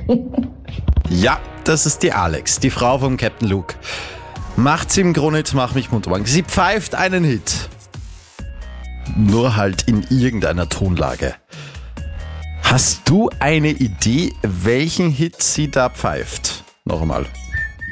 Ja, das ist die Alex, die Frau vom Captain Luke. Macht sie im Kronhit, mach mich munter. Sie pfeift einen Hit. Nur halt in irgendeiner Tonlage. Hast du eine Idee, welchen Hit sie da pfeift? Noch einmal.